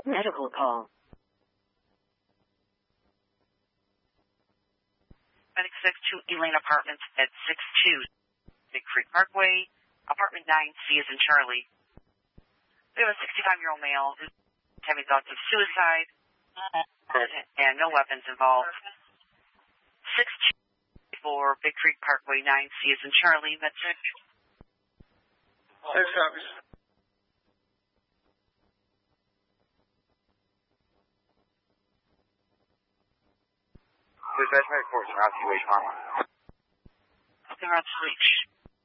Medical call. Medic 62 Elaine Apartments at 62 Big Creek Parkway, apartment 9C is in Charlie. We have a 65-year-old male who's having thoughts of suicide and no weapons involved. 624 Big Creek Parkway, 9C is in Charlie. That's it. Thanks, copies. Please, that's my report. Route 2H, Mama. Okay, Route 2H.